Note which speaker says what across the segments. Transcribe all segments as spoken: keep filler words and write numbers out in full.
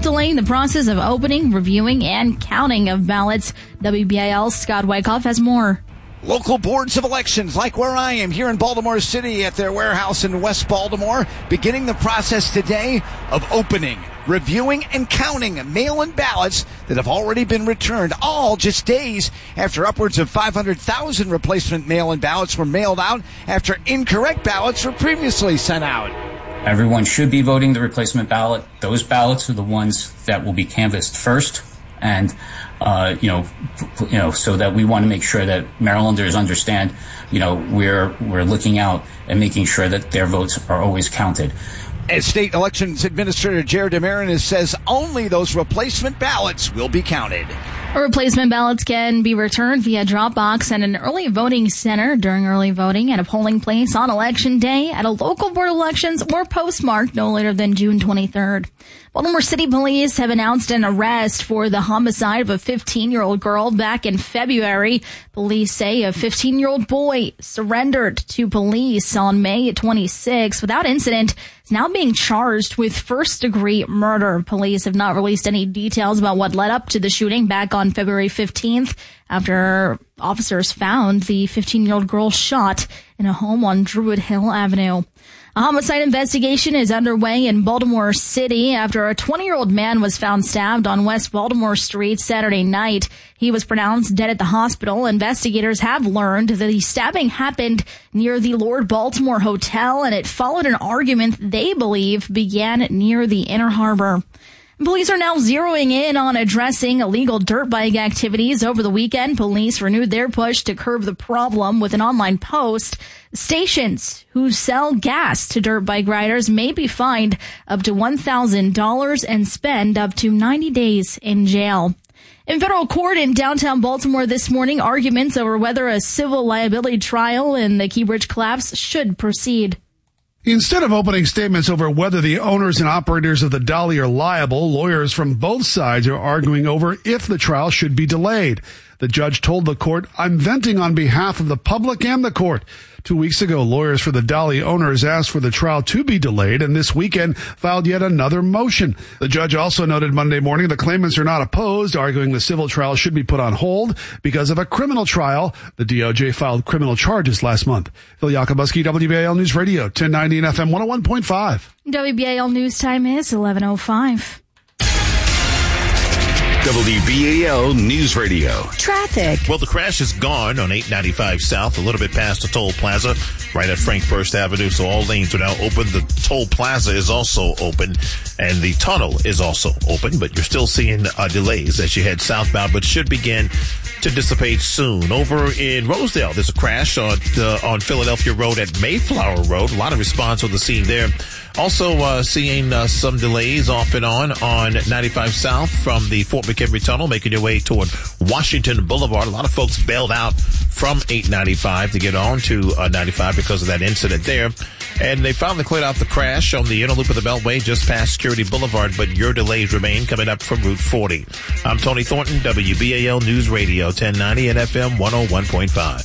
Speaker 1: delaying the process of opening, reviewing, and counting of ballots. W B A L's Scott Wyckoff has more.
Speaker 2: Local boards of elections, like where I am here in Baltimore City at their warehouse in West Baltimore, beginning the process today of opening, reviewing, and counting mail-in ballots that have already been returned, all just days after upwards of five hundred thousand replacement mail-in ballots were mailed out after incorrect ballots were previously sent out.
Speaker 3: Everyone should be voting the replacement ballot. Those ballots are the ones that will be canvassed first. And, uh, you know, you know, so that we want to make sure that Marylanders understand, you know, we're, we're looking out and making sure that their votes are always counted.
Speaker 2: As State Elections Administrator Jared DeMarinis says, only those replacement ballots will be counted.
Speaker 1: Replacement ballots can be returned via Dropbox at an early voting center during early voting, at a polling place on Election Day, at a local board of elections, or postmarked no later than June twenty-third. Baltimore City Police have announced an arrest for the homicide of a fifteen-year-old girl back in February. Police say a fifteen-year-old boy surrendered to police on May twenty-sixth without incident. Is now being charged with first-degree murder. Police have not released any details about what led up to the shooting back on February fifteenth after officers found the fifteen-year-old girl shot in a home on Druid Hill Avenue. A homicide investigation is underway in Baltimore City after a twenty-year-old man was found stabbed on West Baltimore Street Saturday night. He was pronounced dead at the hospital. Investigators have learned that the stabbing happened near the Lord Baltimore Hotel, and it followed an argument they believe began near the Inner Harbor. Police are now zeroing in on addressing illegal dirt bike activities. Over the weekend, police renewed their push to curb the problem with an online post. Stations who sell gas to dirt bike riders may be fined up to one thousand dollars and spend up to ninety days in jail. In federal court in downtown Baltimore this morning, arguments over whether a civil liability trial in the Key Bridge collapse should proceed.
Speaker 4: Instead of opening statements over whether the owners and operators of the Dolly are liable, lawyers from both sides are arguing over if the trial should be delayed. The judge told the court, "I'm venting on behalf of the public and the court." Two weeks ago, lawyers for the Dolly owners asked for the trial to be delayed, and this weekend filed yet another motion. The judge also noted Monday morning the claimants are not opposed, arguing the civil trial should be put on hold because of a criminal trial. The D O J filed criminal charges last month. Phil Yakubuski, W B A L News Radio, ten ninety and F M one oh one point five.
Speaker 1: W B A L News time is eleven oh five.
Speaker 5: W B A L News Radio.
Speaker 6: Traffic.
Speaker 7: Well, the crash is gone on eight ninety-five South, a little bit past the Toll Plaza, right at Frank First Avenue. So all lanes are now open. The Toll Plaza is also open, and the tunnel is also open. But you're still seeing uh, delays as you head southbound, but should begin to dissipate soon. Over in Rosedale, there's a crash on uh, on Philadelphia Road at Mayflower Road. A lot of response on the scene there. Also uh, seeing uh, some delays off and on on ninety-five South from the Fort McHenry Tunnel, making your way toward Washington Boulevard. A lot of folks bailed out from eight ninety-five to get on to uh, ninety-five because of that incident there. And they finally cleared out the crash on the inner loop of the Beltway just past Security Boulevard, but your delays remain coming up from Route forty. I'm Tony Thornton, W B A L News Radio, ten ninety and F M one oh one point five.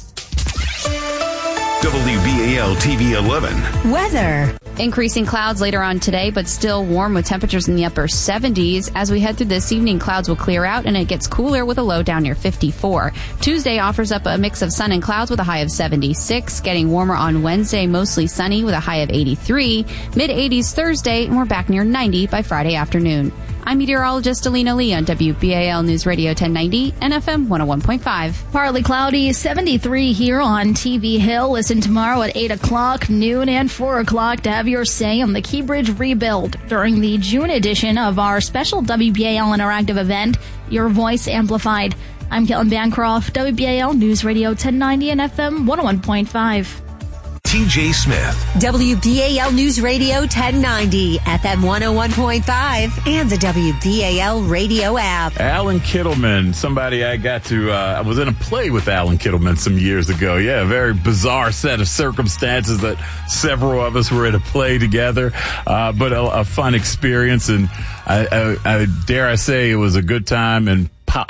Speaker 5: W B A L T V eleven.
Speaker 6: Weather.
Speaker 8: Increasing clouds later on today, but still warm with temperatures in the upper seventies. As we head through this evening, clouds will clear out and it gets cooler with a low down near fifty-four. Tuesday offers up a mix of sun and clouds with a high of seventy-six. Getting warmer on Wednesday, mostly sunny with a high of eighty-three. Mid eighties Thursday, and we're back near ninety by Friday afternoon. I'm meteorologist Alina Lee on W B A L News Radio ten ninety and F M one oh one point five.
Speaker 1: Partly cloudy, seventy-three here on T V Hill. Listen tomorrow at eight o'clock, noon, and four o'clock to have your say on the Key Bridge rebuild during the June edition of our special W B A L Interactive event, Your Voice Amplified. I'm Kellen Bancroft, W B A L News Radio ten ninety and F M one oh one point five.
Speaker 5: T J Smith.
Speaker 6: W B A L News Radio ten ninety, F M one oh one point five, and the W B A L radio app.
Speaker 9: Alan Kittleman, somebody I got to, uh, I was in a play with Alan Kittleman some years ago. Yeah, a very bizarre set of circumstances that several of us were in a play together, uh, but a, a fun experience. And I, I, I dare I say it was a good time and po- uh,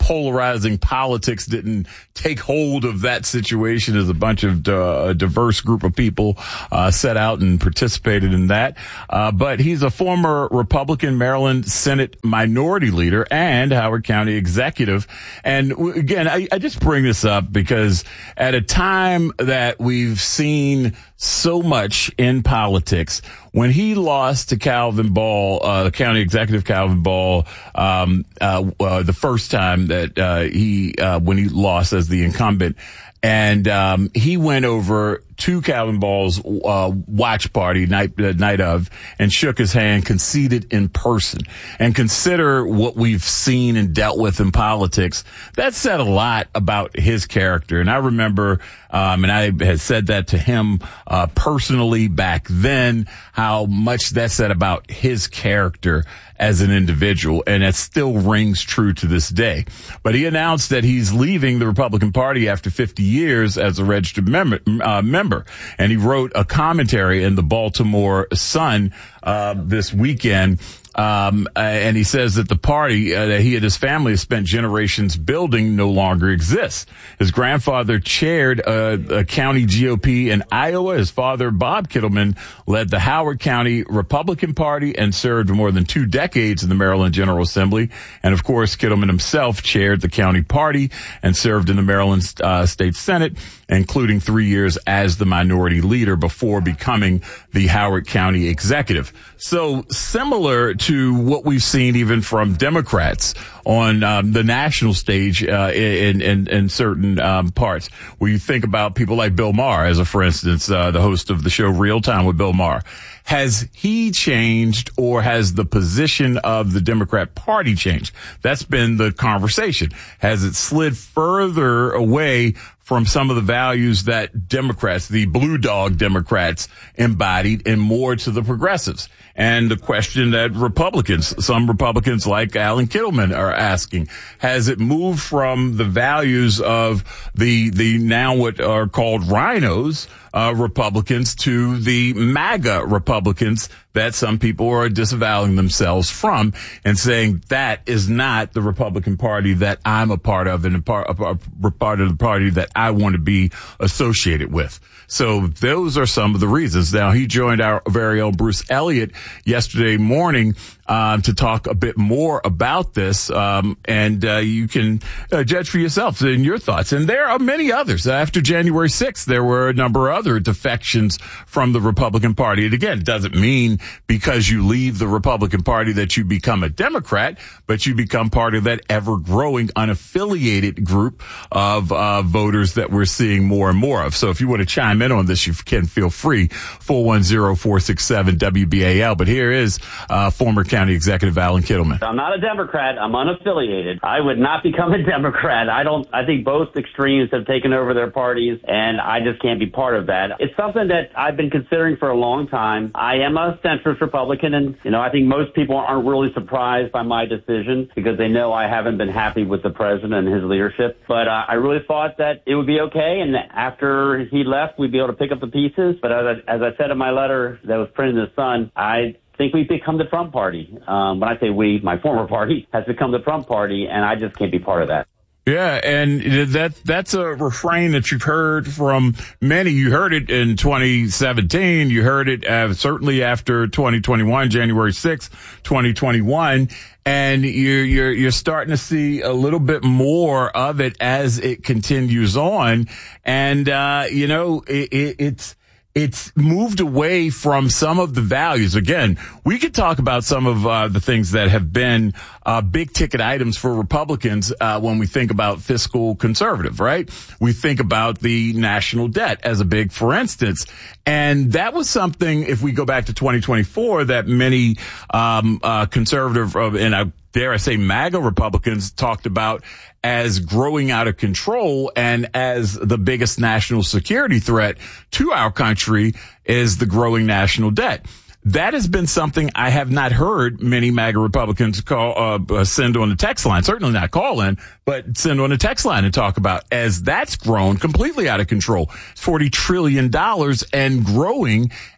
Speaker 9: polarizing politics didn't take hold of that situation as a bunch of uh, a diverse group of people uh, set out and participated in that. Uh, but he's a former Republican Maryland Senate minority leader and Howard County executive. And w- again, I, I just bring this up because at a time that we've seen so much in politics, when he lost to Calvin Ball, uh, the county executive Calvin Ball, um, uh, uh, the first time that, uh, he, uh, when he lost as the incumbent, and, um, he went over to Calvin Ball's, uh, watch party night, uh, night of and shook his hand, conceded in person. And consider what we've seen and dealt with in politics. That said a lot about his character. And I remember, um, and I had said that to him, uh, personally back then, how much that said about his character as an individual, and it still rings true to this day. But he announced that he's leaving the Republican Party after fifty years as a registered member, uh, member. And he wrote a commentary in the Baltimore Sun uh, this weekend. Um, and he says that the party uh, that he and his family have spent generations building no longer exists. His grandfather chaired uh, a county G O P in Iowa. His father, Bob Kittleman, led the Howard County Republican Party and served more than two decades in the Maryland General Assembly. And of course, Kittleman himself chaired the county party and served in the Maryland uh, State Senate, including three years as the minority leader before becoming the Howard County executive. So similar to what we've seen even from Democrats on um, the national stage uh, in, in, in certain um, parts, where you think about people like Bill Maher, as a for instance, uh, the host of the show Real Time with Bill Maher. Has he changed, or has the position of the Democrat Party changed? That's been the conversation. Has it slid further away from some of the values that Democrats, the blue dog Democrats, embodied, and more to the progressives? And the question that Republicans, some Republicans like Alan Kittleman, are asking, has it moved from the values of the, the now what are called rhinos, uh, Republicans, to the MAGA Republicans that some people are disavowing themselves from and saying that is not the Republican Party that I'm a part of and a part, a part of the party that I want to be associated with? So those are some of the reasons. Now, he joined our very own Bruce Elliott yesterday morning um, to talk a bit more about this, um, and uh, you can uh, judge for yourself and your thoughts. And there are many others. After January sixth, there were a number of other defections from the Republican Party. And again, it doesn't mean because you leave the Republican Party that you become a Democrat, but you become part of that ever-growing unaffiliated group of uh, voters that we're seeing more and more of. So if you want to chime in on this, you can feel free, four one zero, four six seven, W B A L. But here is uh, former County Executive Alan Kittleman.
Speaker 10: I'm not a Democrat. I'm unaffiliated. I would not become a Democrat. I don't. I think both extremes have taken over their parties, and I just can't be part of that. It's something that I've been considering for a long time. I am a centrist Republican, and you know, I think most people aren't really surprised by my decision because they know I haven't been happy with the president and his leadership. But uh, I really thought that it would be okay, and after he left, we'd be able to pick up the pieces. But as I, as I said in my letter that was printed in the Sun, I think we've become the Trump party. Um, when I say we, my former party has become the Trump party, and I just can't be part of that.
Speaker 9: Yeah, and that that's a refrain that you've heard from many. You heard it in twenty seventeen. You heard it uh, certainly after twenty twenty-one, January sixth, twenty twenty-one. And you're, you're, you're starting to see a little bit more of it as it continues on. And, uh, you know, it, it, it's, It's moved away from some of the values. Again, we could talk about some of uh, the things that have been uh, big ticket items for Republicans uh, when we think about fiscal conservative, right? We think about the national debt as a big, for instance. And that was something, if we go back to twenty twenty-four, that many um, uh, conservative, uh, and I dare I say MAGA Republicans talked about as growing out of control, and as the biggest national security threat to our country is the growing national debt. That has been something I have not heard many MAGA Republicans call, uh, send on the text line, certainly not call in, but send on the text line and talk about, as that's grown completely out of control. It's forty trillion dollars and growing.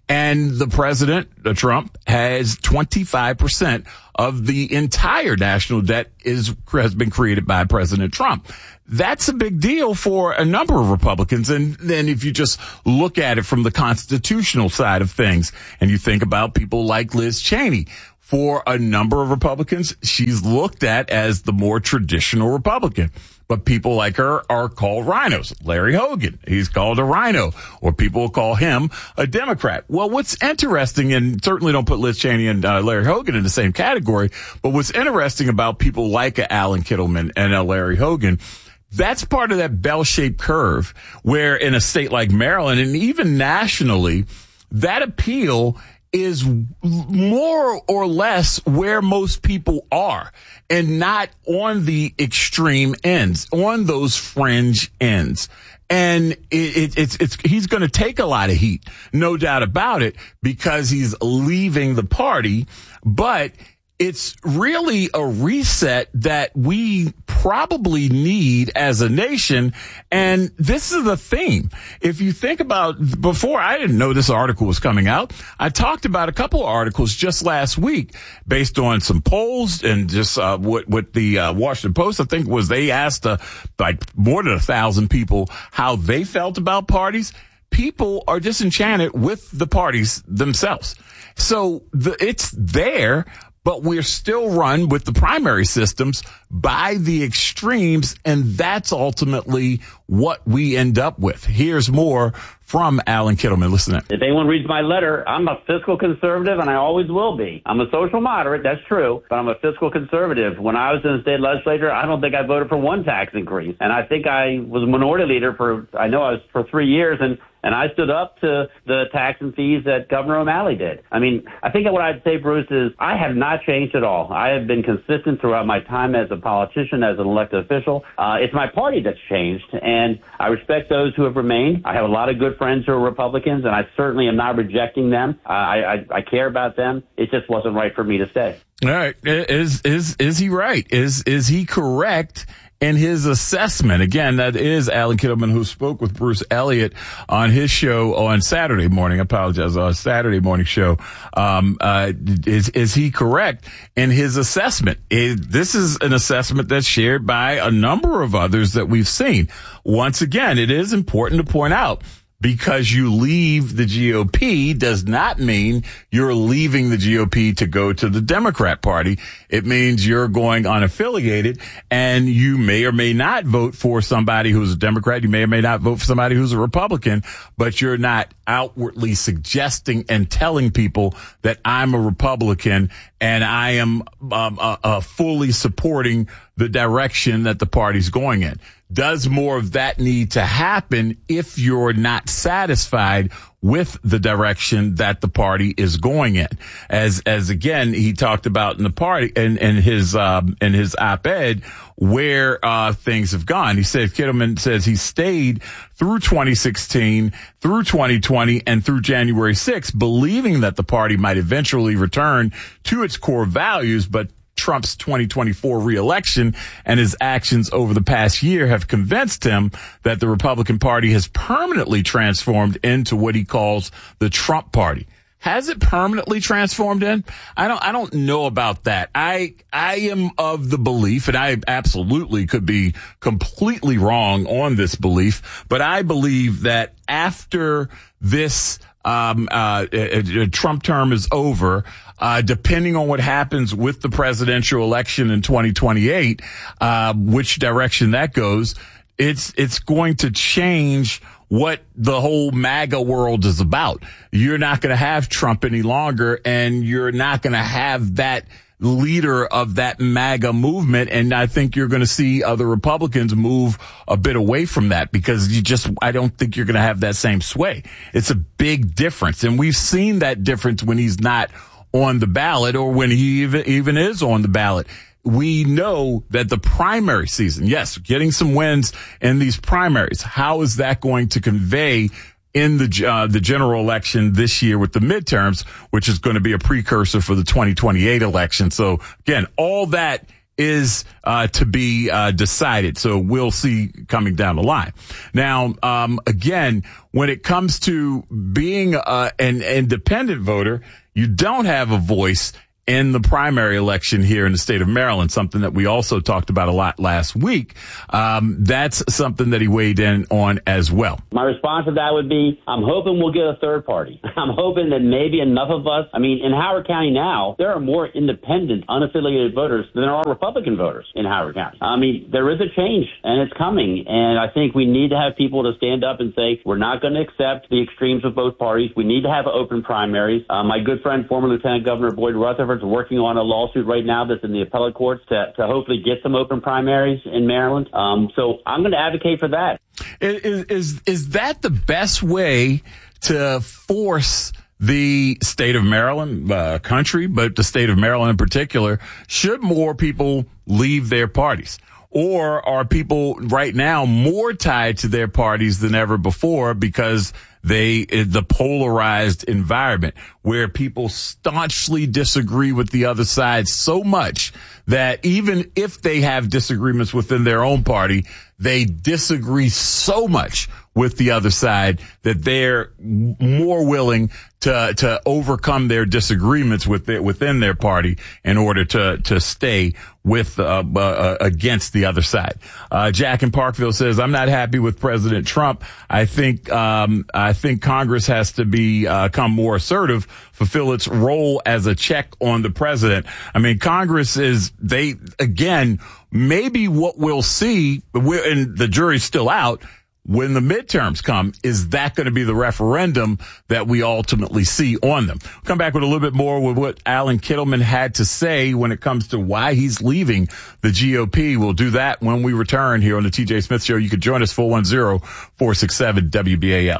Speaker 9: And the president, uh, Trump, has twenty-five percent of the entire national debt is has been created by President Trump. That's a big deal for a number of Republicans. And then if you just look at it from the constitutional side of things and you think about people like Liz Cheney, for a number of Republicans, she's looked at as the more traditional Republican. But people like her are called rhinos. Larry Hogan, he's called a rhino, or people will call him a Democrat. Well, what's interesting, and certainly don't put Liz Cheney and uh, Larry Hogan in the same category, but what's interesting about people like a Alan Kittleman and a Larry Hogan, that's part of that bell-shaped curve where in a state like Maryland and even nationally, that appeal is more or less where most people are and not on the extreme ends, on those fringe ends. And it, it, it's, it's, he's going to take a lot of heat, no doubt about it, because he's leaving the party, but it's really a reset that we probably need as a nation. And this is the theme. If you think about before, I didn't know this article was coming out. I talked about a couple of articles just last week based on some polls and just uh, what, what the uh, Washington Post, I think, was they asked uh, like more than a thousand people how they felt about parties. People are disenchanted with the parties themselves. So the, it's there. But we're still run with the primary systems by the extremes, and that's ultimately what we end up with. Here's more from Alan Kittleman. Listen to
Speaker 10: If anyone reads my letter, I'm a fiscal conservative, and I always will be. I'm a social moderate, that's true, but I'm a fiscal conservative. When I was in the state legislature, I don't think I voted for one tax increase. And I think I was a minority leader for, I know I was for three years, and And I stood up to the tax and fees that Governor O'Malley did. I mean, I think what I'd say, Bruce, is I have not changed at all. I have been consistent throughout my time as a politician, as an elected official. Uh, it's my party that's changed, and I respect those who have remained. I have a lot of good friends who are Republicans, and I certainly am not rejecting them. Uh, I, I, I care about them. It just wasn't right for me to stay.
Speaker 9: All right. Is, is, is he right? Is, is he correct in his assessment? Again, that is Alan Kittleman, who spoke with Bruce Elliott on his show on Saturday morning. I apologize, on Saturday morning show. Um, uh, is, is he correct in his assessment? Is, this is an assessment that's shared by a number of others that we've seen. Once again, it is important to point out, because you leave the G O P does not mean you're leaving the G O P to go to the Democrat Party. It means you're going unaffiliated, and you may or may not vote for somebody who's a Democrat. You may or may not vote for somebody who's a Republican, but you're not outwardly suggesting and telling people that I'm a Republican and I am um, uh, uh, fully supporting the direction that the party's going in. Does more of that need to happen if you're not satisfied with the direction that the party is going in? As, as again, he talked about in the party and in, in his, um, in his op-ed where, uh, things have gone. He said, Kittleman says he stayed through twenty sixteen, through twenty twenty, and through January sixth, believing that the party might eventually return to its core values, but Trump's twenty twenty-four reelection and his actions over the past year have convinced him that the Republican Party has permanently transformed into what he calls the Trump Party. Has it permanently transformed in? I don't, I don't know about that. I, I am of the belief, and I absolutely could be completely wrong on this belief, but I believe that after this Um, uh, uh, Trump term is over, uh, depending on what happens with the presidential election in twenty twenty-eight, uh, which direction that goes, it's, it's going to change what the whole MAGA world is about. You're not going to have Trump any longer, and you're not going to have that leader of that MAGA movement. And I think you're going to see other Republicans move a bit away from that, because you just, I don't think you're going to have that same sway. It's a big difference. And we've seen that difference when he's not on the ballot, or when he even, even is on the ballot. We know that the primary season, yes, getting some wins in these primaries, how is that going to convey in the uh, the general election this year with the midterms, which is going to be a precursor for the twenty twenty-eight election? So again, all that is uh, to be uh, decided. So we'll see coming down the line. Now, um, again, when it comes to being uh, an independent voter, you don't have a voice in the primary election here in the state of Maryland, something that we also talked about a lot last week. Um, that's something that he weighed in on as well.
Speaker 10: My response to that would be, I'm hoping we'll get a third party. I'm hoping that maybe enough of us, I mean, in Howard County now, there are more independent, unaffiliated voters than there are Republican voters in Howard County. I mean, there is a change, and it's coming, and I think we need to have people to stand up and say, we're not going to accept the extremes of both parties. We need to have open primaries. Uh, my good friend, former Lieutenant Governor Boyd Rutherford, working on a lawsuit right now that's in the appellate courts to, to hopefully get some open primaries in Maryland. Um, so I'm going to advocate for that.
Speaker 9: Is, is, is that the best way to force the state of Maryland, uh, country, but the state of Maryland in particular? Should more people leave their parties? Or are people right now more tied to their parties than ever before because they, the polarized environment where people staunchly disagree with the other side so much that even if they have disagreements within their own party, they disagree so much with the other side that they're more willing to to overcome their disagreements with their, within their party in order to to stay with uh, uh against the other side. Uh Jack in Parkville says, I'm not happy with President Trump. I think um I think Congress has to be uh become more assertive, fulfill its role as a check on the president. I mean, Congress is, they, again, maybe what we'll see, we're, and the jury's still out, when the midterms come, is that going to be the referendum that we ultimately see on them? We'll come back with a little bit more with what Alan Kittleman had to say when it comes to why he's leaving the G O P. We'll do that when we return here on the T J Smith Show. You can join us four one zero, four six seven, W B A L.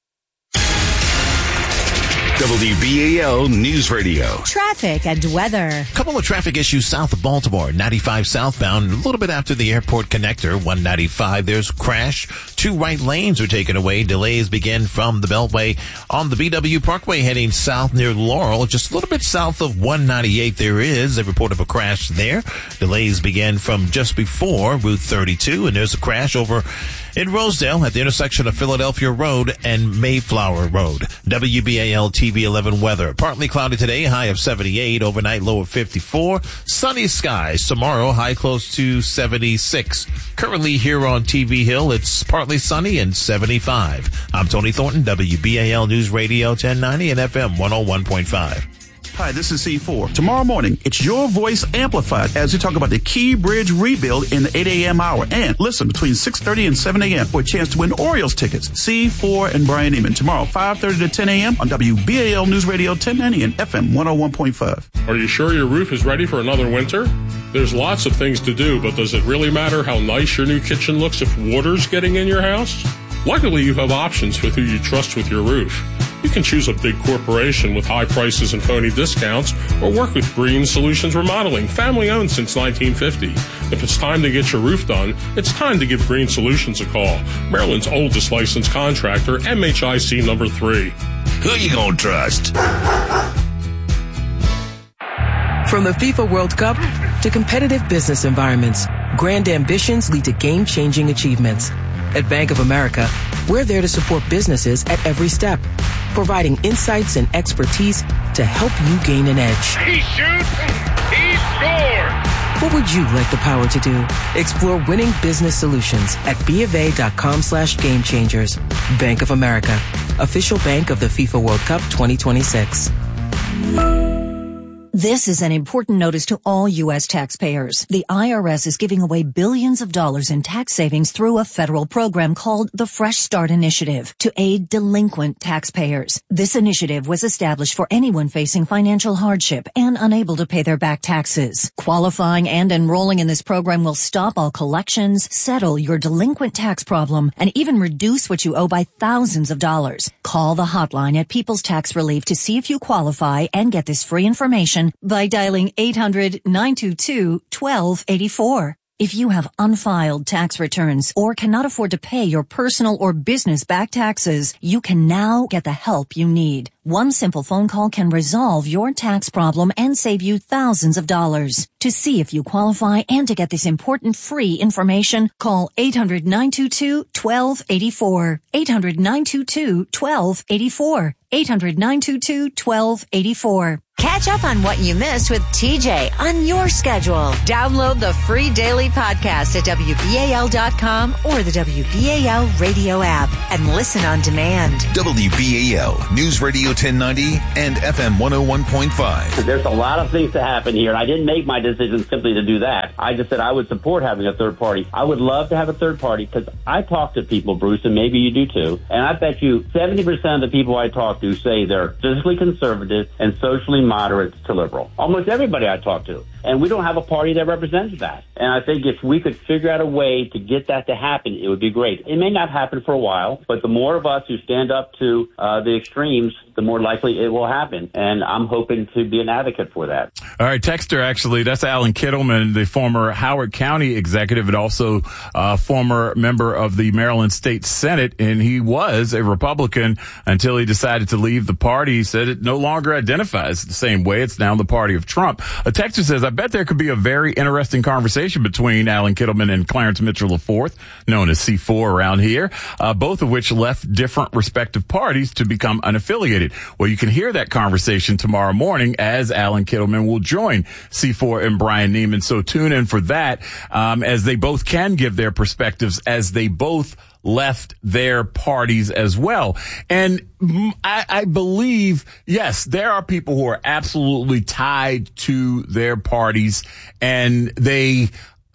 Speaker 5: W B A L News Radio.
Speaker 6: Traffic and weather.
Speaker 7: A couple of traffic issues south of Baltimore. ninety-five southbound, a little bit after the airport connector. one ninety-five, there's a crash. Two right lanes are taken away. Delays begin from the Beltway on the B W Parkway heading south near Laurel. Just a little bit south of one ninety-eight, there is a report of a crash there. Delays begin from just before Route thirty-two, and there's a crash over in Rosedale at the intersection of Philadelphia Road and Mayflower Road. W B A L T V eleven weather. Partly cloudy today, high of seventy-eight, overnight low of fifty-four. Sunny skies tomorrow, high close to seventy-six. Currently here on T V Hill, it's partly sunny and seventy-five. I'm Tony Thornton, W B A L News Radio ten ninety and F M one oh one point five.
Speaker 11: Hi, this is C four. Tomorrow morning, it's your voice amplified as we talk about the Key Bridge rebuild in the eight a.m. hour. And listen, between six thirty and seven a.m. for a chance to win Orioles tickets. C four and Brian Eamon tomorrow, five thirty to ten a.m. on W B A L News Radio ten ninety and F M one oh one point five.
Speaker 12: Are you sure your roof is ready for another winter? There's lots of things to do, but does it really matter how nice your new kitchen looks if water's getting in your house? Luckily, you have options with who you trust with your roof. You can choose a big corporation with high prices and phony discounts, or work with Green Solutions Remodeling, family owned since nineteen fifty. If it's time to get your roof done, it's time to give Green Solutions a call. Maryland's oldest licensed contractor, M H I C number three.
Speaker 5: Who you gonna trust?
Speaker 13: From the FIFA World Cup to competitive business environments, grand ambitions lead to game-changing achievements. At Bank of America, we're there to support businesses at every step, providing insights and expertise to help you gain an edge.
Speaker 14: He shoots, he scores!
Speaker 13: What would you like the power to do? Explore winning business solutions at BofA.com slash game changers. Bank of America, official bank of the FIFA World Cup twenty twenty-six.
Speaker 15: This is an important notice to all U S taxpayers. The I R S is giving away billions of dollars in tax savings through a federal program called the Fresh Start Initiative to aid delinquent taxpayers. This initiative was established for anyone facing financial hardship and unable to pay their back taxes. Qualifying and enrolling in this program will stop all collections, settle your delinquent tax problem, and even reduce what you owe by thousands of dollars. Call the hotline at People's Tax Relief to see if you qualify and get this free information by dialing eight hundred, nine two two, one two eight four. If you have unfiled tax returns or cannot afford to pay your personal or business back taxes, you can now get the help you need. One simple phone call can resolve your tax problem and save you thousands of dollars. To see if you qualify and to get this important free information, call eight hundred, nine two two, one two eight four. eight hundred, nine two two, one two eight four. eight hundred, nine two two, one two eight four.
Speaker 6: Catch up on what you missed with T J on your schedule. Download the free daily podcast at W B A L dot com or the W B A L radio app and listen on demand.
Speaker 5: W B A L News Radio ten ninety and F M one oh one point five.
Speaker 10: There's a lot of things to happen here. I didn't make my decision simply to do that. I just said I would support having a third party. I would love to have a third party because I talk to people, Bruce, and maybe you do too. And I bet you seventy percent of the people I talk to say they're physically conservative and socially moderate to liberal. Almost everybody I talk to. And we don't have a party that represents that. And I think if we could figure out a way to get that to happen, it would be great. It may not happen for a while, but the more of us who stand up to uh, the extremes, the more likely it will happen. And I'm hoping to be an advocate for that.
Speaker 9: All right, texter, actually, that's Alan Kittleman, the former Howard County executive and also uh former member of the Maryland State Senate. And he was a Republican until he decided to leave the party. He said it no longer identifies the same way. It's now the party of Trump. A texter says, I bet there could be a very interesting conversation between Alan Kittleman and Clarence Mitchell the fourth, known as C four around here, uh, both of which left different respective parties to become unaffiliated. Well, you can hear that conversation tomorrow morning as Alan Kittleman will join C four and Brian Neiman. So tune in for that, um, as they both can give their perspectives as they both left their parties as well. And I, I believe, yes, there are people who are absolutely tied to their parties, and they,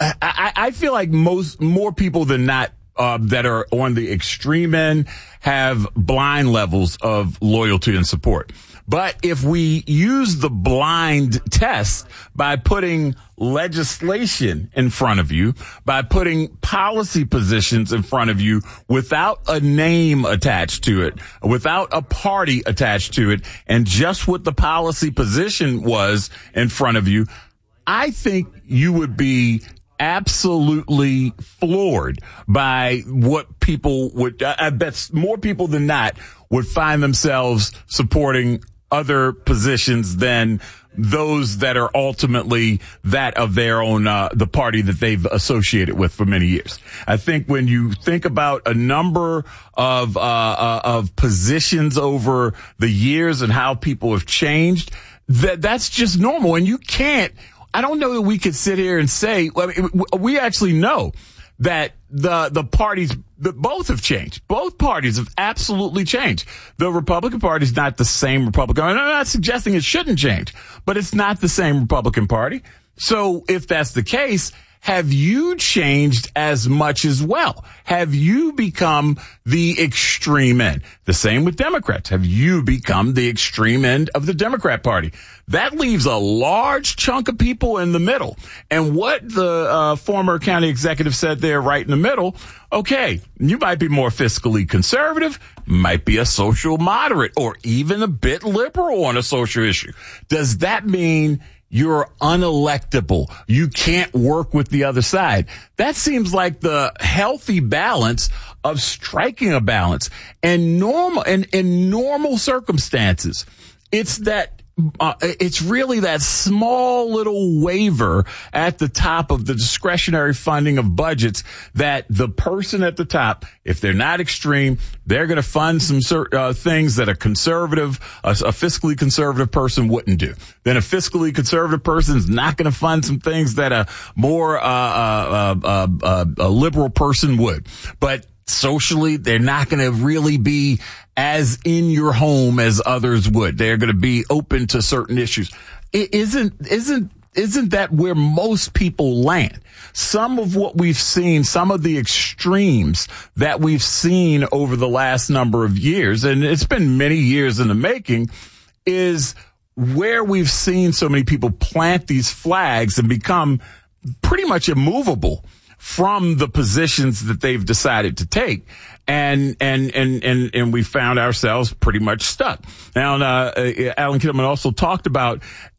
Speaker 9: I, I feel like most, more people than not, uh, that are on the extreme end have blind levels of loyalty and support. But if we use the blind test by putting legislation in front of you, by putting policy positions in front of you without a name attached to it, without a party attached to it, and just what the policy position was in front of you, I think you would be absolutely floored by what people would, I bet more people than not would find themselves supporting other positions than those that are ultimately that of their own, uh, the party that they've associated with for many years. I think when you think about a number of, uh, uh of positions over the years and how people have changed, that that's just normal. And you can't, I don't know that we could sit here and say, I mean, we actually know that the, the parties, the, both have changed. Both parties have absolutely changed. The Republican Party is not the same Republican. I'm not suggesting it shouldn't change, but it's not the same Republican Party. So if that's the case, have you changed as much as well? Have you become the extreme end? The same with Democrats. Have you become the extreme end of the Democrat Party? That leaves a large chunk of people in the middle. And what the uh, former county executive said there right in the middle, okay, you might be more fiscally conservative, might be a social moderate, or even a bit liberal on a social issue. Does that mean you're unelectable? You can't work with the other side? That seems like the healthy balance of striking a balance. And normal, and in normal circumstances, it's that Uh, it's really that small little waiver at the top of the discretionary funding of budgets that the person at the top, if they're not extreme, they're going to fund some uh, things that a conservative, a, a fiscally conservative person wouldn't do. Then a fiscally conservative person is not going to fund some things that a more uh, uh, uh, uh, a liberal person would. But socially, they're not going to really be as in your home as others would. They're going to be open to certain issues. It isn't, isn't, isn't that where most people land? Some of what we've seen, some of the extremes that we've seen over the last number of years, and it's been many years in the making, is where we've seen so many people plant these flags and become pretty much immovable from the positions that they've decided to take. And, and, and, and, and we found ourselves pretty much stuck. Now, uh, Alan Kittleman also talked about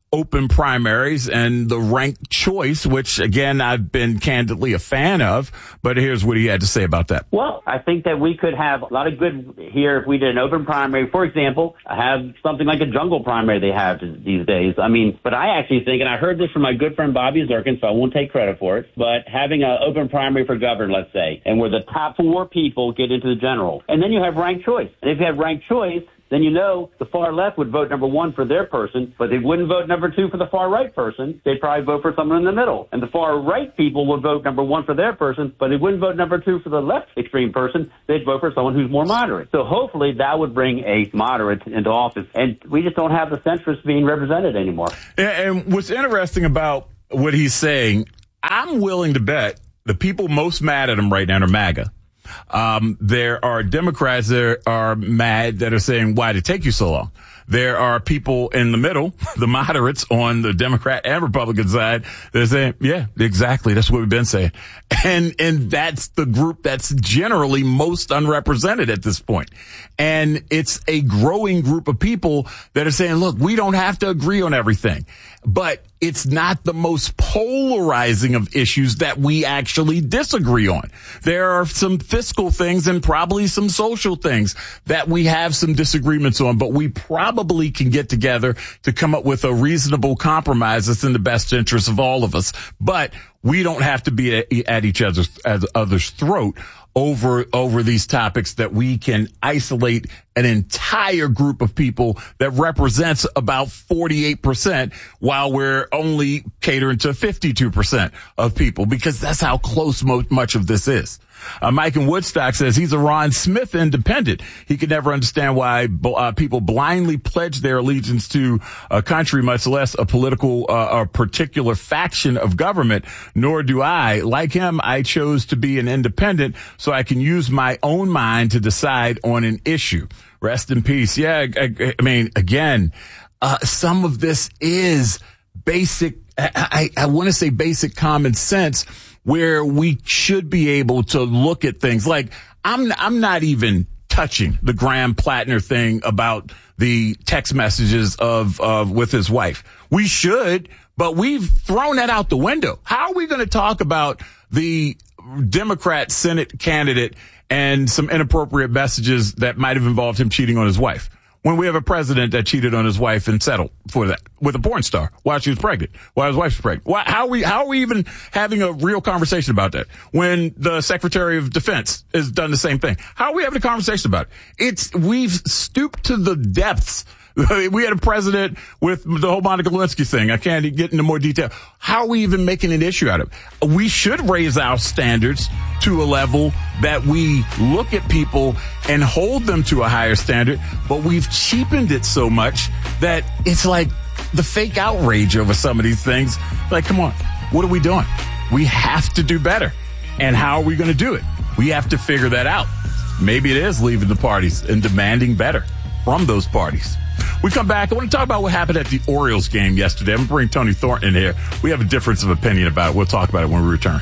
Speaker 9: open primaries and the ranked choice, which, again, I've been candidly a fan of. But here's what he had to say about that.
Speaker 10: Well, I think that we could have a lot of good here if we did an open primary. For example, have something like a jungle primary they have these days. I mean, but I actually think, and I heard this from my good friend Bobby Zirkin, so I won't take credit for it, but having an open primary for governor, let's say, and where the top four people get into the general, and then you have ranked choice. And if you have ranked choice, then you know the far left would vote number one for their person, but they wouldn't vote number two for the far right person. They'd probably vote for someone in the middle. And the far right people would vote number one for their person, but they wouldn't vote number two for the left extreme person. They'd vote for someone who's more moderate. So hopefully that would bring a moderate into office. And we just don't have the centrists being represented anymore.
Speaker 9: And what's interesting about what he's saying, I'm willing to bet the people most mad at him right now are MAGA. Um, there are Democrats that are mad that are saying, why did it take you so long? There are people in the middle, the moderates on the Democrat and Republican side, that are saying, yeah, exactly. That's what we've been saying. And, and that's the group that's generally most unrepresented at this point. And it's a growing group of people that are saying, look, we don't have to agree on everything, but it's not the most polarizing of issues that we actually disagree on. There are some fiscal things and probably some social things that we have some disagreements on, but we probably can get together to come up with a reasonable compromise that's in the best interest of all of us. But we don't have to be at, at each other's, at other's throat over, over these topics that we can isolate an entire group of people that represents about forty-eight percent while we're only catering to fifty-two percent of people, because that's how close mo- much of this is. Uh, Mike in Woodstock says he's a Ron Smith independent. He could never understand why uh, people blindly pledge their allegiance to a country, much less a political uh, or particular faction of government. Nor do I. Like him, I chose to be an independent so I can use my own mind to decide on an issue. Rest in peace. Yeah, I, I mean, again, uh, some of this is basic, I, I, I want to say basic common sense, where we should be able to look at things like, I'm, I'm not even touching the Graham Plattner thing about the text messages of, of, with his wife. We should, but we've thrown that out the window. How are we going to talk about the Democrat Senate candidate and some inappropriate messages that might have involved him cheating on his wife, when we have a president that cheated on his wife and settled for that with a porn star while she was pregnant, while his wife was pregnant? Why, how are we, how are we even having a real conversation about that when the Secretary of Defense has done the same thing? How are we having a conversation about it? It's, we've stooped to the depths. We had a president with the whole Monica Lewinsky thing. I can't get into more detail. How are we even making an issue out of it? We should raise our standards to a level that we look at people and hold them to a higher standard, but we've cheapened it so much that it's like the fake outrage over some of these things. Like, come on, what are we doing? We have to do better. And how are we going to do it? We have to figure that out. Maybe it is leaving the parties and demanding better from those parties. We come back. I want to talk about what happened at the Orioles game yesterday. I'm going to bring Tony Thornton in here. We have a difference of opinion about it. We'll talk about it when we return.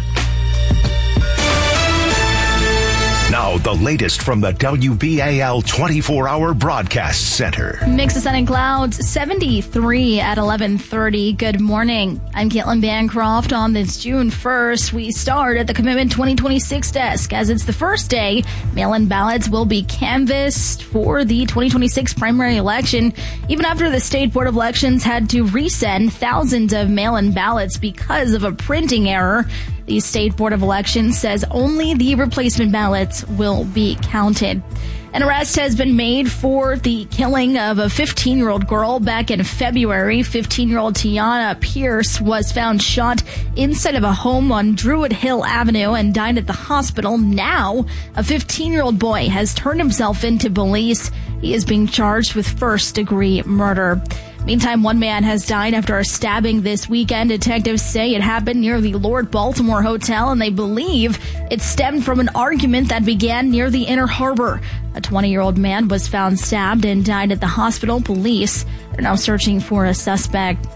Speaker 5: Now, the latest from the W B A L twenty-four hour Broadcast Center.
Speaker 1: Mix of sun and clouds, seventy-three at eleven thirty. Good morning. I'm Caitlin Bancroft. On this June first, we start at the Commitment twenty twenty-six desk. As it's the first day, mail-in ballots will be canvassed for the twenty twenty-six primary election, even after the State Board of Elections had to resend thousands of mail-in ballots because of a printing error. The State Board of Elections says only the replacement ballots will be counted. An arrest has been made for the killing of a fifteen-year-old girl back in February. fifteen-year-old Tiana Pierce was found shot inside of a home on Druid Hill Avenue and died at the hospital. Now, a fifteen-year-old boy has turned himself into police. He is being charged with first-degree murder. Meantime, one man has died after a stabbing this weekend. Detectives say it happened near the Lord Baltimore Hotel, and they believe it stemmed from an argument that began near the Inner Harbor. A twenty-year-old man was found stabbed and died at the hospital. Police are now searching for a suspect.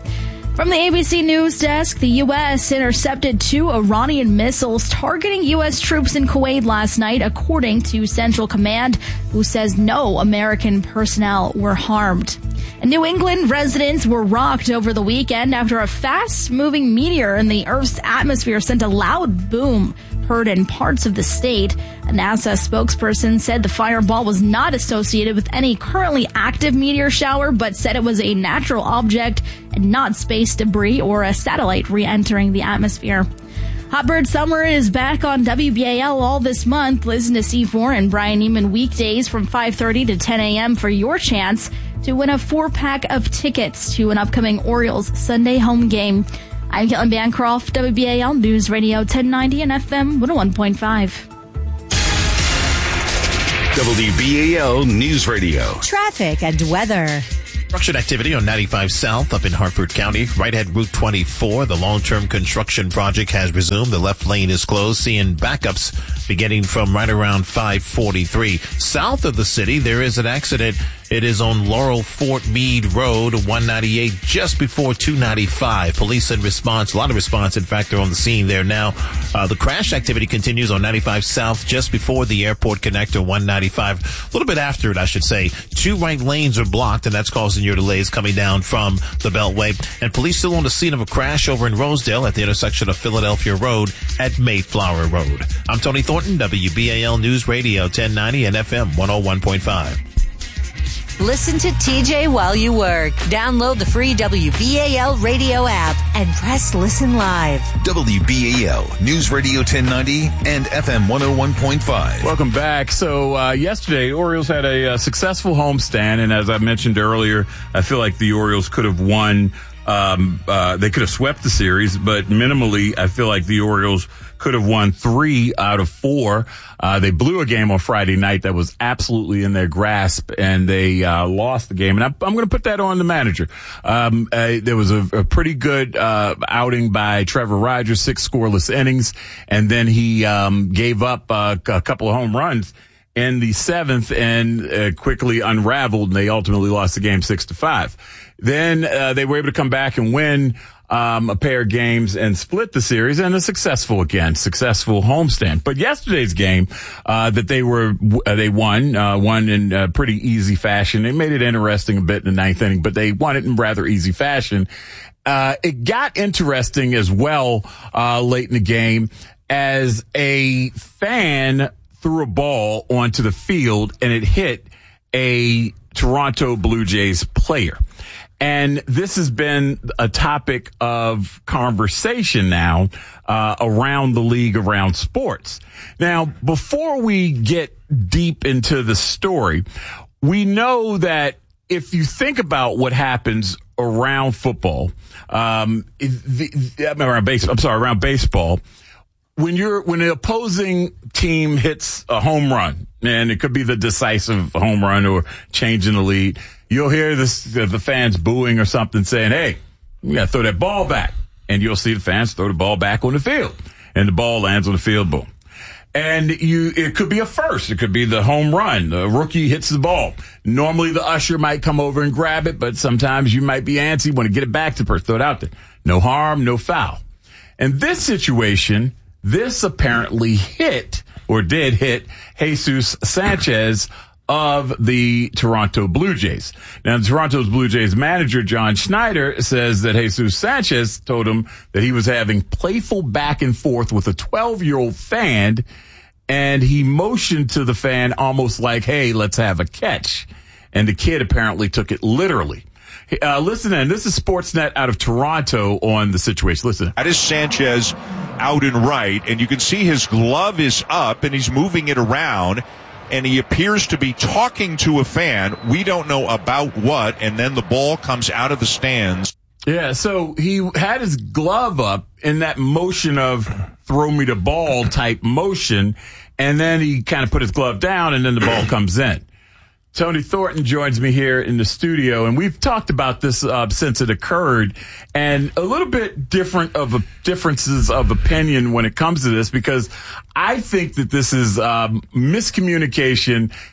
Speaker 1: From the A B C News desk, the U S intercepted two Iranian missiles targeting U S troops in Kuwait last night, according to Central Command, who says no American personnel were harmed. And New England residents were rocked over the weekend after a fast-moving meteor in the Earth's atmosphere sent a loud boom heard in parts of the state. A NASA spokesperson said the fireball was not associated with any currently active meteor shower, but said it was a natural object and not space debris or a satellite re-entering the atmosphere. Hot Bird Summer is back on W B A L all this month. Listen to C four and Brian Neiman weekdays from five thirty to ten a.m. for your chance to win a four-pack of tickets to an upcoming Orioles Sunday home game. I'm Caitlin Bancroft, W B A L News Radio ten ninety and F M one oh one point five.
Speaker 5: W B A L News Radio.
Speaker 6: Traffic and weather.
Speaker 7: Construction activity on ninety-five South up in Hartford County, right at Route twenty-four. The long-term construction project has resumed. The left lane is closed, seeing backups beginning from right around five forty-three. South of the city, there is an accident. It is on Laurel Fort Meade Road, one ninety-eight, just before two ninety-five. Police in response, a lot of response, in fact, they're on the scene there now. Uh, the crash activity continues on ninety-five South, just before the airport connector, one ninety-five. A little bit after it, I should say. Two right lanes are blocked, and that's causing your delays coming down from the Beltway. And police still on the scene of a crash over in Rosedale at the intersection of Philadelphia Road at Mayflower Road. I'm Tony Thornton, W B A L News Radio ten ninety and F M one oh one point five.
Speaker 6: Listen to T J while you work. Download the free W B A L radio app and press listen live.
Speaker 16: W B A L News Radio ten ninety and F M one oh one point five.
Speaker 9: Welcome back. So uh, yesterday, Orioles had a, a successful homestand, and as I mentioned earlier, I feel like the Orioles could have won. Um, uh, they could have swept the series, but minimally, I feel like the Orioles could have won three out of four. Uh, they blew a game on Friday night that was absolutely in their grasp, and they uh, lost the game. And I, I'm going to put that on the manager. Um, uh, there was a, a pretty good uh, outing by Trevor Rogers, six scoreless innings, and then he um, gave up uh, a couple of home runs in the seventh and uh, quickly unraveled, and they ultimately lost the game six to five. Then uh, they were able to come back and win um, a pair of games and split the series, and a successful again, successful homestand. But yesterday's game uh, that they were uh, they won, uh, won in uh, pretty easy fashion. They made it interesting a bit in the ninth inning, but they won it in rather easy fashion. Uh, it got interesting as well uh, late in the game as a fan threw a ball onto the field and it hit a Toronto Blue Jays player. And this has been a topic of conversation now uh, around the league, around sports. Now, before we get deep into the story, we know that if you think about what happens around football, um, the, the, around base, I'm sorry, around baseball, when you're when the opposing team hits a home run, and it could be the decisive home run or changing the lead, you'll hear this the fans booing or something, saying, "Hey, we got to throw that ball back." And you'll see the fans throw the ball back on the field, and the ball lands on the field. Boom. And you, it could be a first. It could be the home run. The rookie hits the ball. Normally the usher might come over and grab it, but sometimes you might be antsy, want to get it back to the person, throw it out there. No harm, no foul. In this situation, this apparently hit or did hit Jesus Sanchez of the Toronto Blue Jays. Now, the Toronto Blue Jays manager, John Schneider, says that Jesus Sanchez told him that he was having playful back and forth with a twelve-year-old fan, and he motioned to the fan almost like, "Hey, let's have a catch." And the kid apparently took it literally. Uh, listen in. This is Sportsnet out of Toronto on the situation. Listen.
Speaker 17: That is Sanchez out and right, and you can see his glove is up, and he's moving it around, and he appears to be talking to a fan. We don't know about what, and then the ball comes out of the stands.
Speaker 9: Yeah, so he had his glove up in that motion of throw me the ball type motion, and then he kind of put his glove down, and then the ball comes in. Tony Thornton joins me here in the studio, and we've talked about this uh, since it occurred, and a little bit different of a, differences of opinion when it comes to this, because I think that this is um, miscommunication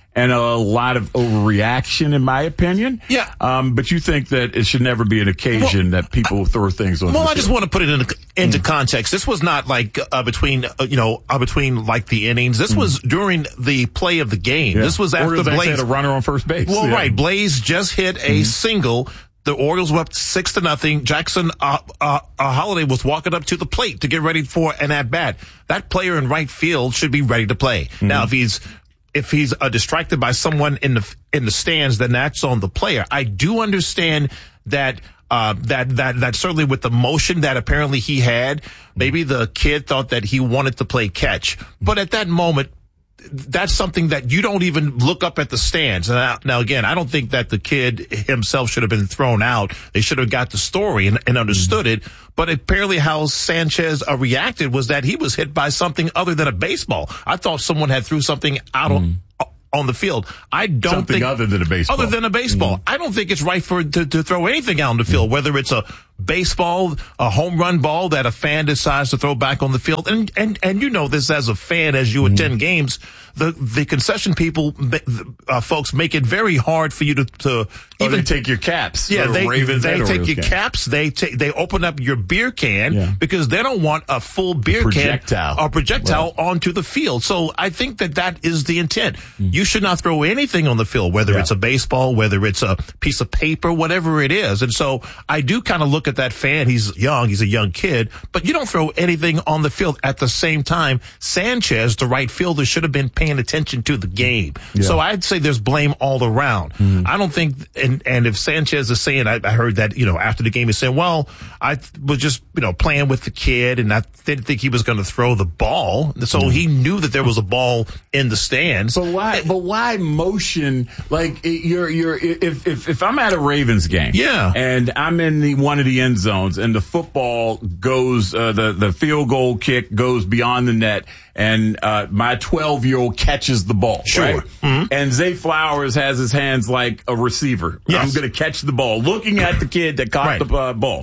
Speaker 9: and a lot of overreaction, in my opinion.
Speaker 7: Yeah.
Speaker 9: Um, but you think that it should never be an occasion well, that people throw things on.
Speaker 7: Well,
Speaker 9: the
Speaker 7: I just want to put it in, into mm. context. This was not like uh, between, uh, you know, uh, between like the innings. This mm. was during the play of the game.
Speaker 9: Yeah.
Speaker 7: This was after
Speaker 9: Orioles
Speaker 7: Blaze
Speaker 9: had a runner on first base.
Speaker 7: Well,
Speaker 9: yeah.
Speaker 7: right. Blaze just hit a mm. single. The Orioles were up six to nothing. Jackson uh, uh, uh, Holiday was walking up to the plate to get ready for an at bat. That player in right field should be ready to play. Mm-hmm. Now, if he's if he's uh, distracted by someone in the in the stands, then that's on the player. I do understand that. Uh, that, that, that certainly with the motion that apparently he had, maybe the kid thought that he wanted to play catch. But at that moment, that's something that you don't even look up at the stands. Now, now again, I don't think that the kid himself should have been thrown out. They should have got the story and, and understood it. But apparently how Sanchez uh, reacted was that he was hit by something other than a baseball. I thought someone had threw something out mm. on, on the field. I don't
Speaker 9: something
Speaker 7: think
Speaker 9: other than a baseball.
Speaker 7: Other than a baseball.
Speaker 9: Mm.
Speaker 7: I don't think it's right for to, to throw anything out on the field, whether it's a baseball, a home run ball that a fan decides to throw back on the field. And and and you know this as a fan, as you mm. attend games, the the concession people, uh, folks, make it very hard for you to to
Speaker 9: oh,
Speaker 7: even
Speaker 9: they take your caps.
Speaker 7: Yeah, they
Speaker 9: Ravens
Speaker 7: they take
Speaker 9: Orioles
Speaker 7: your
Speaker 9: caps.
Speaker 7: caps. They take they open up your beer can
Speaker 9: yeah.
Speaker 7: because they don't want a full beer
Speaker 9: projectile.
Speaker 7: can or projectile
Speaker 9: right.
Speaker 7: onto the field. So I think that that is the intent. Mm. You should not throw anything on the field, whether yeah. it's a baseball, whether it's a piece of paper, whatever it is. And so I do kind of look at that fan. He's young. He's a young kid, but you don't throw anything on the field. At the same time, Sanchez, the right fielder, should have been paying attention to the game. Yeah. So I'd say there's blame all around. Mm. I don't think, and, and if Sanchez is saying, I, I heard that, you know, after the game, he's saying, well, I was just, you know, playing with the kid and I didn't think he was going to throw the ball. So mm. he knew that there was a ball in the stands.
Speaker 9: But why, but why motion? Like you're, you're, if, if, if I'm at a Ravens game.
Speaker 7: Yeah.
Speaker 9: And I'm in the, one of the end zones and the football goes, uh, the, the field goal kick goes beyond the net and, uh, my twelve year old catches the ball.
Speaker 7: Sure.
Speaker 9: Right?
Speaker 7: Mm-hmm.
Speaker 9: And Zay Flowers has his hands like a receiver.
Speaker 7: Yes.
Speaker 9: I'm going to catch the ball, looking at the kid that caught
Speaker 7: right.
Speaker 9: the uh, ball.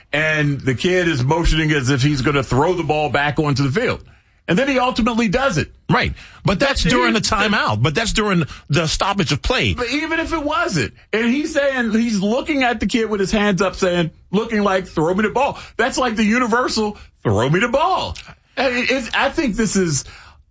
Speaker 9: And the kid is motioning as if he's going to throw the ball back onto the field. And then he ultimately does it.
Speaker 7: Right. But that's during the timeout. But that's during the stoppage of play.
Speaker 9: But even if it wasn't, and he's saying, he's looking at the kid with his hands up saying, looking like, throw me the ball. That's like the universal, throw me the ball. It's, I think this is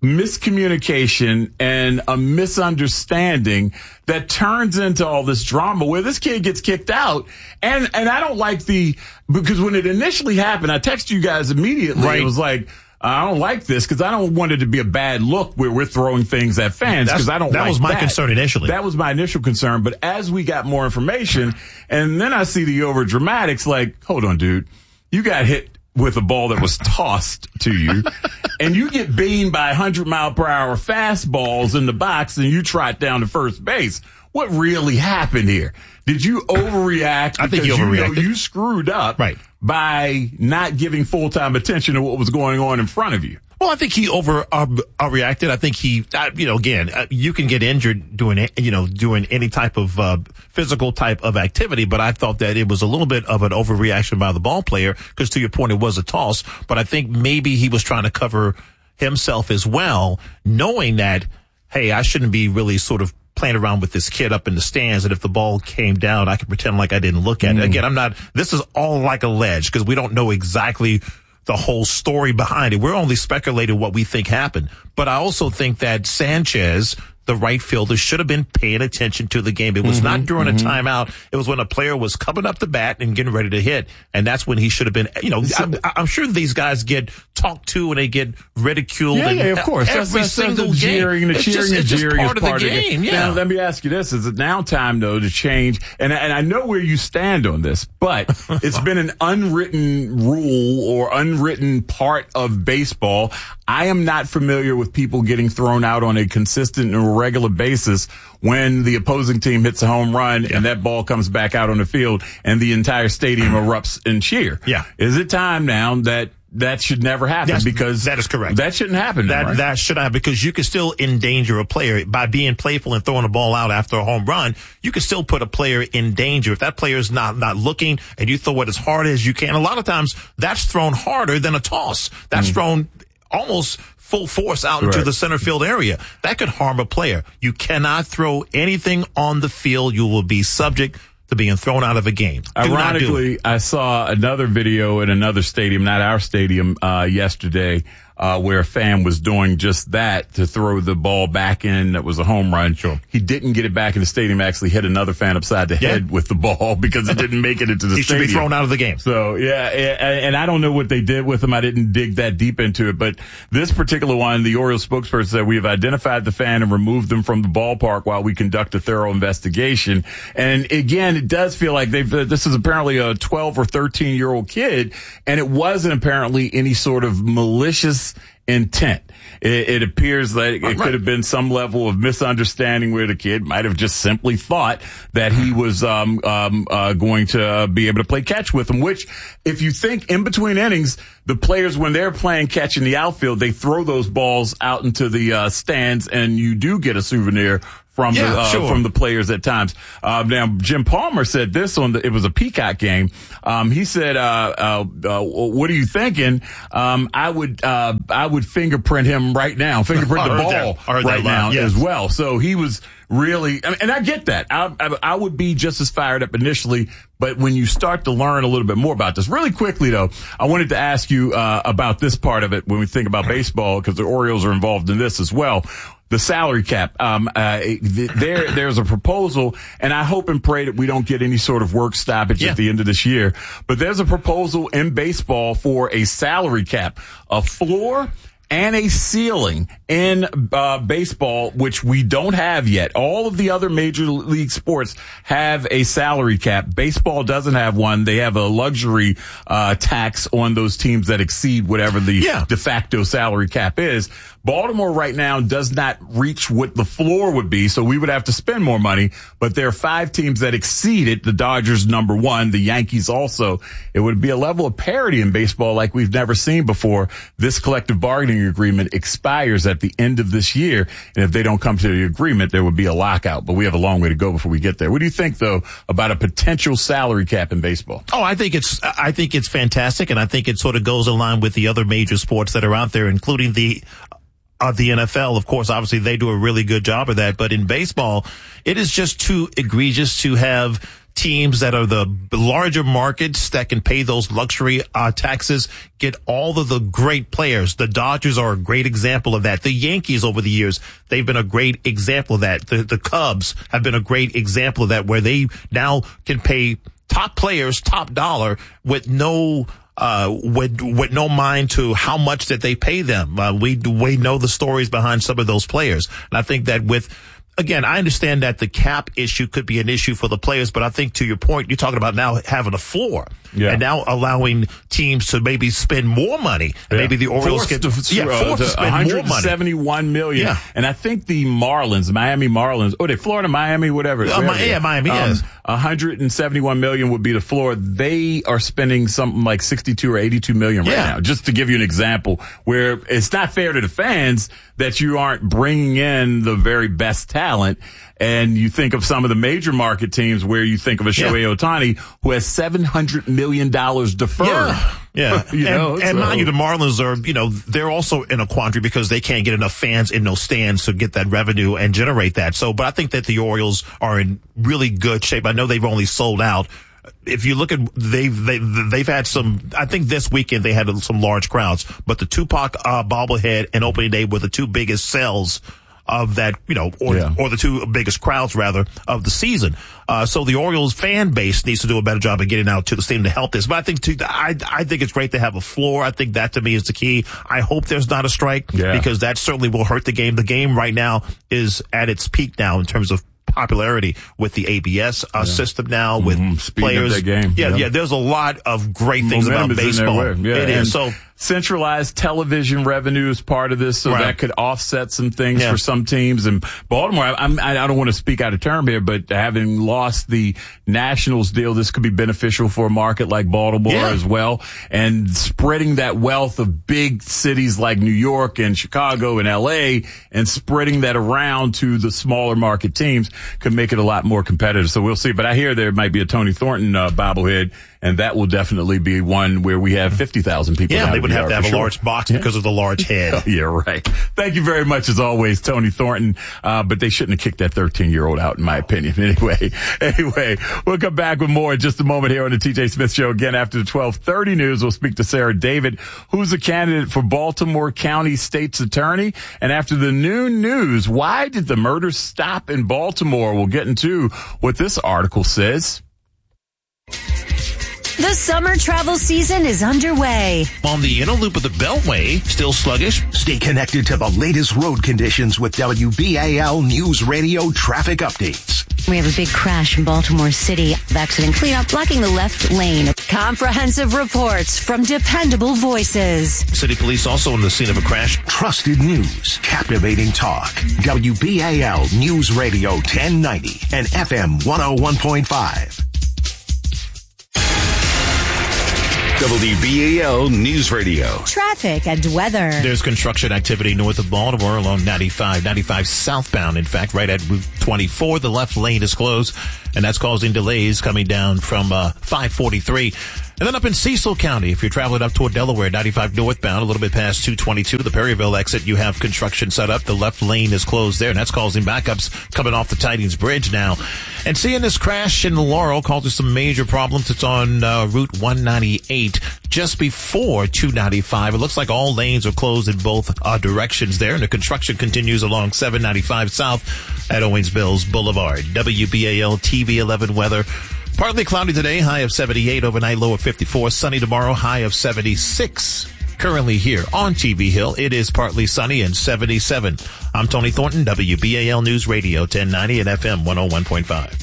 Speaker 9: miscommunication and a misunderstanding that turns into all this drama where this kid gets kicked out. And, and I don't like the, because when it initially happened, I texted you guys immediately. Right. It was like, I don't like this because I don't want it to be a bad look where we're throwing things at fans because I don't
Speaker 7: that
Speaker 9: like
Speaker 7: was my
Speaker 9: that.
Speaker 7: concern initially.
Speaker 9: That was my initial concern. But as we got more information and then I see the over dramatics, like, hold on, dude, you got hit with a ball that was tossed to you and you get beamed by one hundred mile per hour fastballs in the box and you trot down to first base. What really happened here? Did you overreact?
Speaker 7: I think you overreacted.
Speaker 9: You know you screwed up
Speaker 7: right.
Speaker 9: by not giving full-time attention to what was going on in front of you.
Speaker 7: Well, I think he over uh, uh, reacted. I think he, uh, you know, again, uh, you can get injured doing, you know, doing any type of uh, physical type of activity. But I thought that it was a little bit of an overreaction by the ball player because, to your point, it was a toss. But I think maybe he was trying to cover himself as well, knowing that, hey, I shouldn't be really sort of playing around with this kid up in the stands, and if the ball came down, I could pretend like I didn't look at mm. it. Again, I'm not. This is all like alleged because we don't know exactly the whole story behind it. We're only speculating what we think happened. But I also think that Sanchez, the right fielder, should have been paying attention to the game. It was mm-hmm, not during mm-hmm. a timeout. It was when a player was coming up the bat and getting ready to hit. And that's when he should have been, you know, I, I'm sure these guys get talked to and they get ridiculed.
Speaker 9: Yeah,
Speaker 7: and
Speaker 9: yeah, of course.
Speaker 7: Every
Speaker 9: that's,
Speaker 7: single
Speaker 9: that's, that's
Speaker 7: game.
Speaker 9: Jeering, the
Speaker 7: it's
Speaker 9: cheering
Speaker 7: just,
Speaker 9: and
Speaker 7: it's
Speaker 9: jeering
Speaker 7: just part
Speaker 9: is
Speaker 7: of
Speaker 9: part
Speaker 7: the
Speaker 9: of the
Speaker 7: game.
Speaker 9: game.
Speaker 7: Yeah.
Speaker 9: Now, let me ask you this. Is it now time, though, to change? And, and I know where you stand on this, but it's been an unwritten rule or unwritten part of baseball. I am not familiar with people getting thrown out on a consistent and regular basis when the opposing team hits a home run yeah. and that ball comes back out on the field and the entire stadium erupts in cheer.
Speaker 7: Yeah.
Speaker 9: Is it time now that that should never happen?
Speaker 7: That's,
Speaker 9: because
Speaker 7: that is correct.
Speaker 9: That shouldn't happen.
Speaker 7: That,
Speaker 9: now, right?
Speaker 7: that should happen because you can still endanger a player by being playful and throwing a ball out after a home run. You can still put a player in danger. If that player is not, not looking and you throw it as hard as you can, a lot of times that's thrown harder than a toss. That's mm. thrown almost full force out into
Speaker 9: Right.
Speaker 7: the center field area. That could harm a player. You cannot throw anything on the field. You will be subject to being thrown out of a game. Do not do it.
Speaker 9: Ironically, I saw another video in another stadium, not our stadium, uh, yesterday, uh, where a fan was doing just that to throw the ball back in. That was a home run.
Speaker 7: Sure.
Speaker 9: He didn't get it back in the stadium, actually hit another fan upside the
Speaker 7: Yeah.
Speaker 9: head with the ball because it didn't make it into the
Speaker 7: He
Speaker 9: stadium.
Speaker 7: should be thrown out of the game.
Speaker 9: So, yeah, and and I don't know what they did with him. I didn't dig that deep into it. But this particular one, the Orioles spokesperson said, we have identified the fan and removed them from the ballpark while we conduct a thorough investigation. And again, it does feel like they've, uh, this is apparently a twelve or thirteen year old kid, and it wasn't apparently any sort of malicious intent. It, it appears that it, it could have been some level of misunderstanding where the kid might have just simply thought that he was um, um, uh, going to uh, be able to play catch with him, which if you think in between innings, the players, when they're playing catch in the outfield, they throw those balls out into the uh, stands, and you do get a souvenir from
Speaker 7: Yeah,
Speaker 9: the uh,
Speaker 7: sure.
Speaker 9: from the players at times. Uh, now, Jim Palmer said this on the, it was a Peacock game. Um, he said, uh, uh, uh, what are you thinking? Um, I would, uh, I would fingerprint him right now, fingerprint
Speaker 7: I
Speaker 9: the
Speaker 7: heard
Speaker 9: ball
Speaker 7: that. I heard
Speaker 9: right
Speaker 7: that
Speaker 9: now
Speaker 7: line, yes.
Speaker 9: as well. So he was really, I mean, and I get that. I, I, I would be just as fired up initially, but when you start to learn a little bit more about this, really quickly though, I wanted to ask you, uh, about this part of it when we think about baseball, because the Orioles are involved in this as well. The salary cap. Um, uh, there, there's a proposal, and I hope and pray that we don't get any sort of work stoppage
Speaker 7: Yeah.
Speaker 9: at the end of this year. But there's a proposal in baseball for a salary cap, a floor and a ceiling in uh, baseball, which we don't have yet. All of the other major league sports have a salary cap. Baseball doesn't have one. They have a luxury uh, tax on those teams that exceed whatever the
Speaker 7: Yeah.
Speaker 9: de facto salary cap is. Baltimore right now does not reach what the floor would be, so we would have to spend more money. But there are five teams that exceed it. The Dodgers, number one. The Yankees also. It would be a level of parity in baseball like we've never seen before. This collective bargaining agreement expires at the end of this year, and if they don't come to the agreement, there would be a lockout. But we have a long way to go before we get there. What do you think, though, about a potential salary cap in baseball?
Speaker 7: Oh, I think it's I think it's fantastic, and I think it sort of goes in line with the other major sports that are out there, including the uh, the N F L. Of course, obviously they do a really good job of that, but in baseball, it is just too egregious to have teams that are the larger markets that can pay those luxury uh, taxes get all of the great players. The Dodgers are a great example of that. The Yankees over the years, they've been a great example of that. The, the Cubs have been a great example of that, where they now can pay top players top dollar with no Uh, with, with no mind to how much that they pay them. Uh, we, we know the stories behind some of those players. And I think that with, again, I understand that the cap issue could be an issue for the players, but I think to your point, you're talking about now having a floor.
Speaker 9: Yeah.
Speaker 7: And now allowing teams to maybe spend more money. And
Speaker 9: Yeah.
Speaker 7: maybe the Orioles
Speaker 9: Forced
Speaker 7: get,
Speaker 9: to,
Speaker 7: yeah,
Speaker 9: uh,
Speaker 7: forced to
Speaker 9: to
Speaker 7: spend more money.
Speaker 9: one hundred seventy-one million dollars.
Speaker 7: Yeah.
Speaker 9: And I think the Marlins, Miami Marlins, oh, they Florida, Miami, whatever.
Speaker 7: Uh,
Speaker 9: wherever.
Speaker 7: yeah, Miami, yes.
Speaker 9: one hundred seventy-one million dollars would be the floor. They are spending something like sixty-two or eighty-two million dollars right
Speaker 7: Yeah.
Speaker 9: now. Just to give you an example, where it's not fair to the fans that you aren't bringing in the very best talent. And you think of some of the major market teams where you think of a Shohei
Speaker 7: Yeah.
Speaker 9: Ohtani who has seven hundred million dollars deferred.
Speaker 7: Yeah. Yeah.
Speaker 9: you
Speaker 7: and,
Speaker 9: know,
Speaker 7: and
Speaker 9: so-
Speaker 7: mind you, the Marlins are, you know, they're also in a quandary because they can't get enough fans in those stands to get that revenue and generate that. So, but I think that the Orioles are in really good shape. I know they've only sold out. If you look at, they've, they've, they've had some, I think this weekend they had some large crowds, but the Tupac, uh, bobblehead and opening day were the two biggest sales of that, you know, or,
Speaker 9: Yeah.
Speaker 7: or the two biggest crowds rather of the season. Uh, so the Orioles fan base needs to do a better job of getting out to the stadium to help this. But I think, to, I, I think it's great to have a floor. I think that to me is the key. I hope there's not a strike
Speaker 9: Yeah.
Speaker 7: because that certainly will hurt the game. The game right now is at its peak now in terms of popularity with the A B S uh, system now with
Speaker 9: Mm-hmm. Speeding up
Speaker 7: players.
Speaker 9: that game.
Speaker 7: Yeah,
Speaker 9: Yeah.
Speaker 7: yeah. There's a lot of great things
Speaker 9: Momentum
Speaker 7: about
Speaker 9: is in their
Speaker 7: baseball.
Speaker 9: way. Yeah,
Speaker 7: It
Speaker 9: and
Speaker 7: is. So
Speaker 9: centralized television revenue is part of this, so
Speaker 7: Right.
Speaker 9: that could offset some things
Speaker 7: Yeah.
Speaker 9: for some teams. And Baltimore, I, I'm, I don't want to speak out of term here, but having lost the Nationals deal, this could be beneficial for a market like Baltimore
Speaker 7: Yeah.
Speaker 9: as well. And spreading that wealth of big cities like New York and Chicago and L A and spreading that around to the smaller market teams could make it a lot more competitive. So we'll see. But I hear there might be a Tony Thornton uh, bobblehead, and that will definitely be one where we have fifty thousand people.
Speaker 7: yeah,
Speaker 9: down
Speaker 7: they
Speaker 9: at
Speaker 7: would would have
Speaker 9: are,
Speaker 7: to have a
Speaker 9: sure.
Speaker 7: large box because of the large head.
Speaker 9: Yeah, right. Thank you very much, as always, Tony Thornton. Uh, but they shouldn't have kicked that thirteen-year-old out, in my opinion. Anyway, anyway, we'll come back with more in just a moment here on the T J Smith Show. Again, after the twelve thirty news, we'll speak to Sarah David, who's a candidate for Baltimore County State's Attorney. And after the noon news, why did the murder stop in Baltimore? We'll get into what this article says.
Speaker 6: The summer travel season is underway.
Speaker 7: On the inner loop of the Beltway, still sluggish.
Speaker 5: Stay connected to the latest road conditions with W B A L News Radio traffic updates.
Speaker 18: We have a big crash in Baltimore City. Accident cleanup blocking the left lane.
Speaker 6: Comprehensive reports from dependable voices.
Speaker 7: City police also on the scene of a crash.
Speaker 5: Trusted news, captivating talk. W B A L News Radio ten ninety and F M one oh one point five.
Speaker 16: W B A L News Radio.
Speaker 6: Traffic and weather.
Speaker 7: There's construction activity north of Baltimore along ninety-five, ninety-five southbound. In fact, right at Route twenty-four, the left lane is closed, and that's causing delays coming down from uh, five forty-three. And then up in Cecil County, if you're traveling up toward Delaware, ninety-five northbound, a little bit past two twenty-two, the Perryville exit, you have construction set up. The left lane is closed there, and that's causing backups coming off the Tidings Bridge now. And seeing this crash in Laurel causes some major problems. It's on uh, Route one ninety-eight, just before two ninety-five. It looks like all lanes are closed in both uh, directions there, and the construction continues along seven ninety-five south at Owings Mills Boulevard. W B A L T V eleven weather. Partly cloudy today, high of seventy-eight, overnight low of fifty-four, sunny tomorrow, high of seventy-six. Currently here on T V Hill, it is partly sunny and seventy-seven. I'm Tony Thornton, W B A L News Radio ten ninety and F M one oh one point five.